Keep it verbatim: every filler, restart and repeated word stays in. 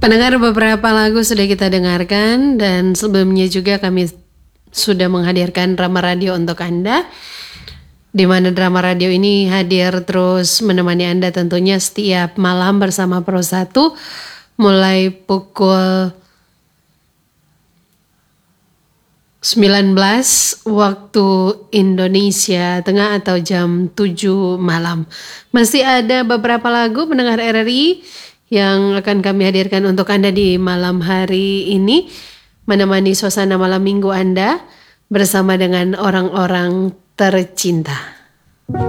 Pendengar, beberapa lagu sudah kita dengarkan dan sebelumnya juga kami sudah menghadirkan drama radio untuk Anda, di mana drama radio ini hadir terus menemani Anda tentunya setiap malam bersama Pro satu mulai pukul sembilan belas waktu Indonesia Tengah atau jam tujuh malam. Masih ada beberapa lagu pendengar R R I yang akan kami hadirkan untuk Anda di malam hari ini, menemani suasana malam minggu Anda bersama dengan orang-orang tercinta.